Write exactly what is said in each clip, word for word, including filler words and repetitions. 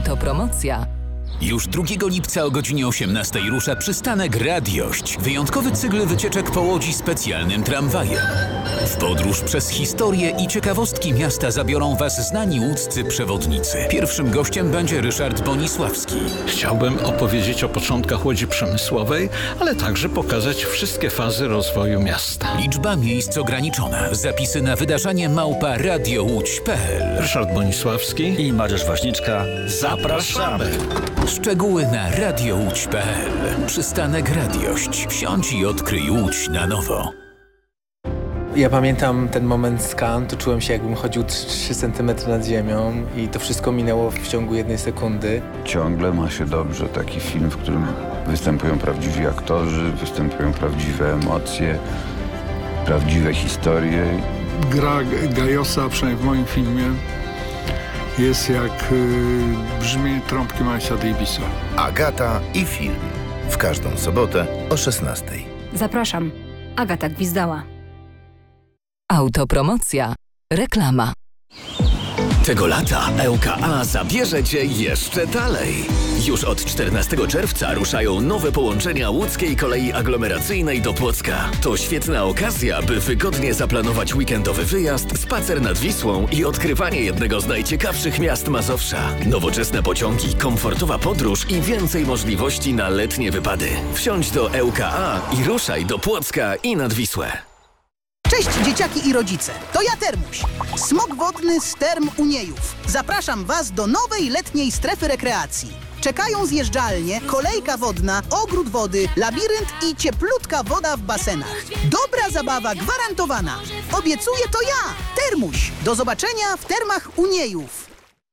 Autopromocja. Już drugiego lipca o godzinie osiemnastej rusza przystanek Radiość. Wyjątkowy cykl wycieczek po Łodzi specjalnym tramwajem. W podróż przez historię i ciekawostki miasta zabiorą Was znani łódzcy przewodnicy. Pierwszym gościem będzie Ryszard Bonisławski. Chciałbym opowiedzieć o początkach Łodzi Przemysłowej, ale także pokazać wszystkie fazy rozwoju miasta. Liczba miejsc ograniczona. Zapisy na wydarzenie małpa radiołódź kropka p l. Ryszard Bonisławski i Mariusz Woźniczka. Zapraszamy! Szczegóły na radiołódź kropka p l. Przystanek Radiość. Wsiądź i odkryj Łódź na nowo. Ja pamiętam ten moment z Cannes, to czułem się, jakbym chodził trzy centymetry nad ziemią i to wszystko minęło w ciągu jednej sekundy. Ciągle ma się dobrze. Taki film, w którym występują prawdziwi aktorzy, występują prawdziwe emocje, prawdziwe historie. Gra Gajosa, przynajmniej w moim filmie, jest jak y, brzmienie trąbki Milesa Davisa. Agata i film. W każdą sobotę o szesnastej. Zapraszam. Agata Gwizdała. Autopromocja. Reklama. Tego lata L K A zabierze Cię jeszcze dalej. Już od czternastego czerwca ruszają nowe połączenia łódzkiej kolei aglomeracyjnej do Płocka. To świetna okazja, by wygodnie zaplanować weekendowy wyjazd, spacer nad Wisłą i odkrywanie jednego z najciekawszych miast Mazowsza. Nowoczesne pociągi, komfortowa podróż i więcej możliwości na letnie wypady. Wsiądź do L K A i ruszaj do Płocka i nad Wisłę. Cześć dzieciaki i rodzice, to ja Termuś, smok wodny z Term Uniejów. Zapraszam Was do nowej letniej strefy rekreacji. Czekają zjeżdżalnie, kolejka wodna, ogród wody, labirynt i cieplutka woda w basenach. Dobra zabawa gwarantowana. Obiecuję to ja, Termuś. Do zobaczenia w Termach Uniejów.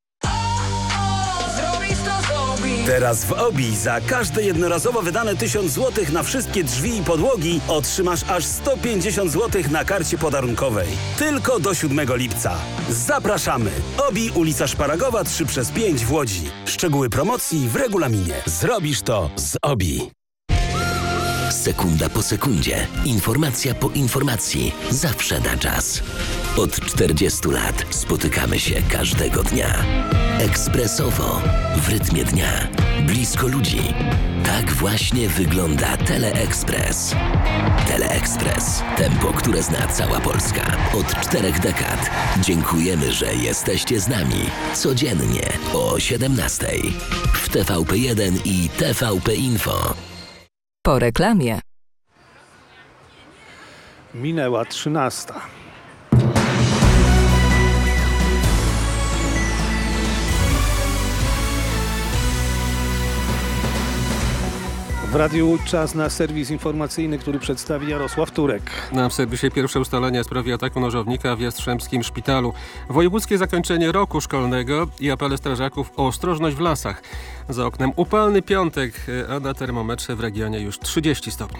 Teraz w Obi za każde jednorazowo wydane tysiąc złotych na wszystkie drzwi i podłogi otrzymasz aż sto pięćdziesiąt złotych na karcie podarunkowej. Tylko do siódmego lipca. Zapraszamy! Obi, ulica Szparagowa trzy przez pięć w Łodzi. Szczegóły promocji w regulaminie. Zrobisz to z Obi. Sekunda po sekundzie, informacja po informacji, zawsze na czas. Od czterdziestu lat spotykamy się każdego dnia. Ekspresowo, w rytmie dnia, blisko ludzi. Tak właśnie wygląda Teleekspres. Teleekspres. Tempo, które zna cała Polska. Od czterech dekad. Dziękujemy, że jesteście z nami. Codziennie o siedemnastej. W T V P jeden i T V P Info. Po reklamie. Minęła trzynasta. W Radiu Łódź czas na serwis informacyjny, który przedstawi Jarosław Turek. Na w serwisie pierwsze ustalenia w sprawie ataku nożownika w Jastrzębskim Szpitalu. Wojewódzkie zakończenie roku szkolnego i apele strażaków o ostrożność w lasach. Za oknem upalny piątek, a na termometrze w regionie już trzydzieści stopni.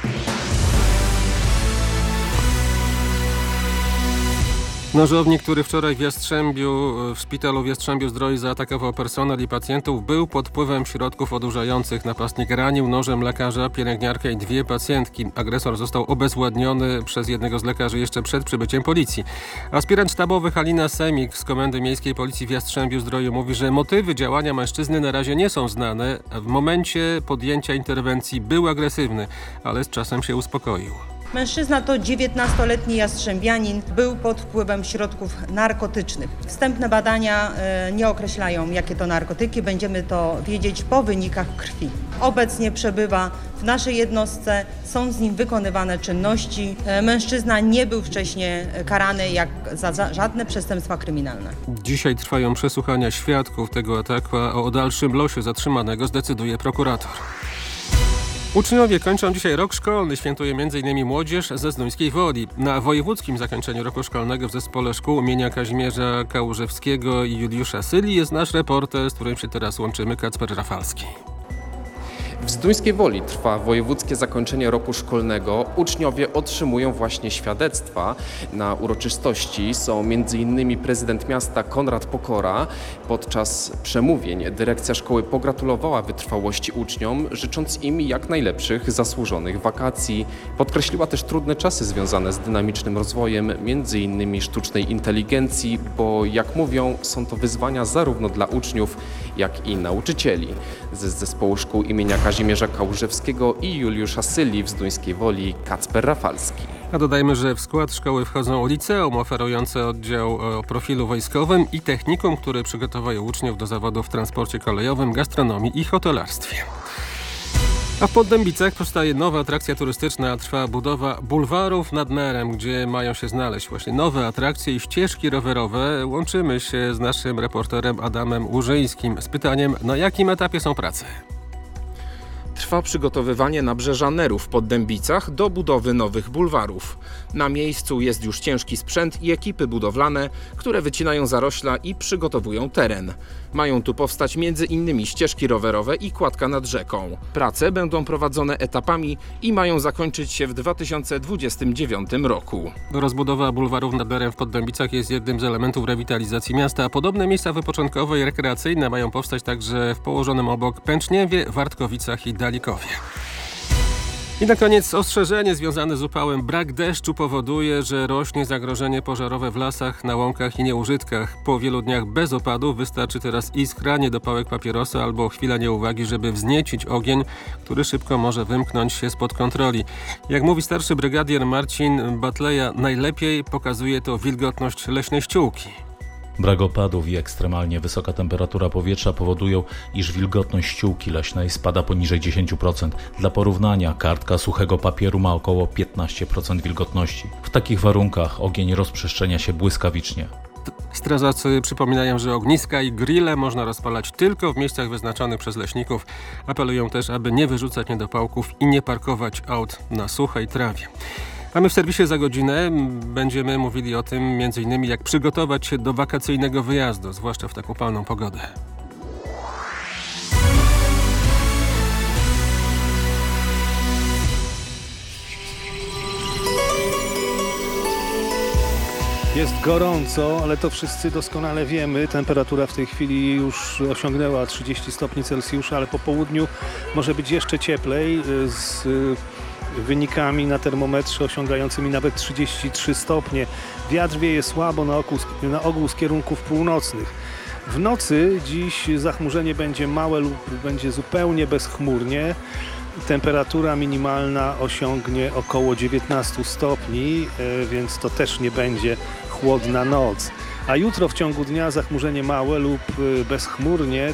Nożownik, który wczoraj w Jastrzębiu, w szpitalu w Jastrzębiu-Zdroju zaatakował personel i pacjentów, był pod wpływem środków odurzających. Napastnik ranił nożem lekarza, pielęgniarkę i dwie pacjentki. Agresor został obezwładniony przez jednego z lekarzy jeszcze przed przybyciem policji. Aspirant sztabowy Halina Semik z Komendy Miejskiej Policji w Jastrzębiu-Zdroju mówi, że motywy działania mężczyzny na razie nie są znane. W momencie podjęcia interwencji był agresywny, ale z czasem się uspokoił. Mężczyzna to dziewiętnastoletni jastrzębianin, był pod wpływem środków narkotycznych. Wstępne badania y, nie określają, jakie to narkotyki. Będziemy to wiedzieć po wynikach krwi. Obecnie przebywa w naszej jednostce, są z nim wykonywane czynności. Y, mężczyzna nie był wcześniej karany jak za, za żadne przestępstwa kryminalne. Dzisiaj trwają przesłuchania świadków tego ataku, a o dalszym losie zatrzymanego zdecyduje prokurator. Uczniowie kończą dzisiaj rok szkolny, świętuje między innymi młodzież ze Zduńskiej Woli. Na wojewódzkim zakończeniu roku szkolnego w Zespole Szkół imienia Kazimierza Kałużewskiego i Juliusza Syli jest nasz reporter, z którym się teraz łączymy, Kacper Rafalski. W Zduńskiej Woli trwa wojewódzkie zakończenie roku szkolnego. Uczniowie otrzymują właśnie świadectwa. Na uroczystości są między innymi prezydent miasta Konrad Pokora. Podczas przemówień dyrekcja szkoły pogratulowała wytrwałości uczniom, życząc im jak najlepszych, zasłużonych wakacji. Podkreśliła też trudne czasy związane z dynamicznym rozwojem, między innymi sztucznej inteligencji, bo jak mówią, są to wyzwania zarówno dla uczniów, jak i nauczycieli. Z zespołu szkół imienia Kazimierza Kałużewskiego i Juliusza Syli w Zduńskiej Woli Kacper Rafalski. A dodajmy, że w skład szkoły wchodzą liceum oferujące oddział o profilu wojskowym i technikum, który przygotowuje uczniów do zawodów w transporcie kolejowym, gastronomii i hotelarstwie. A w Poddębicach powstaje nowa atrakcja turystyczna, trwa budowa bulwarów nad Merem, gdzie mają się znaleźć właśnie nowe atrakcje i ścieżki rowerowe. Łączymy się z naszym reporterem Adamem Łużyńskim z pytaniem, na jakim etapie są prace? Trwa przygotowywanie nabrzeża Neru w Poddębicach do budowy nowych bulwarów. Na miejscu jest już ciężki sprzęt i ekipy budowlane, które wycinają zarośla i przygotowują teren. Mają tu powstać między innymi ścieżki rowerowe i kładka nad rzeką. Prace będą prowadzone etapami i mają zakończyć się w dwa tysiące dwudziestym dziewiątym roku. Rozbudowa bulwarów nad Merem w Poddębicach jest jednym z elementów rewitalizacji miasta, a podobne miejsca wypoczynkowe i rekreacyjne mają powstać także w położonym obok Pęczniewie, Wartkowicach i Dalikowie. I na koniec ostrzeżenie związane z upałem. Brak deszczu powoduje, że rośnie zagrożenie pożarowe w lasach, na łąkach i nieużytkach. Po wielu dniach bez opadów wystarczy teraz iskra, niedopałek papierosa albo chwila nieuwagi, żeby wzniecić ogień, który szybko może wymknąć się spod kontroli. Jak mówi starszy brygadier Marcin Batleja, najlepiej pokazuje to wilgotność leśnej ściółki. Brak opadów i ekstremalnie wysoka temperatura powietrza powodują, iż wilgotność ściółki leśnej spada poniżej dziesięć procent. Dla porównania, kartka suchego papieru ma około piętnaście procent wilgotności. W takich warunkach ogień rozprzestrzenia się błyskawicznie. Strażacy przypominają, że ogniska i grille można rozpalać tylko w miejscach wyznaczonych przez leśników. Apelują też, aby nie wyrzucać niedopałków i nie parkować aut na suchej trawie. A my w serwisie za godzinę będziemy mówili o tym między innymi jak przygotować się do wakacyjnego wyjazdu, zwłaszcza w tak upalną pogodę. Jest gorąco, ale to wszyscy doskonale wiemy. Temperatura w tej chwili już osiągnęła trzydzieści stopni Celsjusza, ale po południu może być jeszcze cieplej z wynikami na termometrze osiągającymi nawet trzydzieści trzy stopnie. Wiatr wieje słabo na ogół, na ogół z kierunków północnych. W nocy dziś zachmurzenie będzie małe lub będzie zupełnie bezchmurnie. Temperatura minimalna osiągnie około dziewiętnaście stopni, więc to też nie będzie chłodna noc. A jutro w ciągu dnia zachmurzenie małe lub bezchmurnie,